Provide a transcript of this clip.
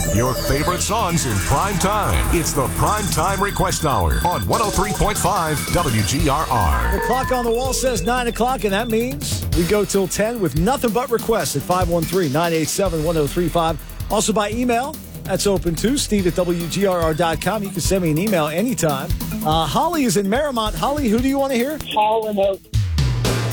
Your favorite songs in prime time. It's the Prime Time Request Hour on 103.5 WGRR. The clock on the wall says 9 o'clock, and that means we go till 10 with nothing but requests at 513-987-1035. Also by email. That's open too. Steve at WGRR.com. You can send me an email anytime. Holly is in Merrimont. Holly, who do you want to hear? Hall and Oates.